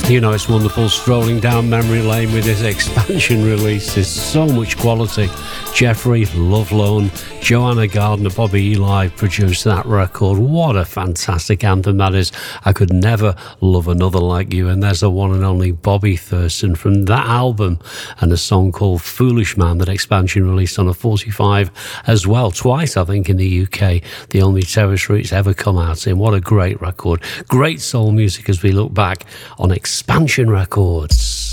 You know, it's wonderful strolling down memory lane with this expansion release. There's so much quality. Jeffrey Lovelone, Joanna Gardner, Bobby Eli produced that record. What a fantastic anthem that is. I Could Never Love Another Like You. And there's the one and only Bobby Thurston from that album, and a song called Foolish Man that expansion released on a 45 as well. Twice, I think, in the UK. The only territory it's ever come out in. What a great record. Great soul music as we look back on Expansion Records.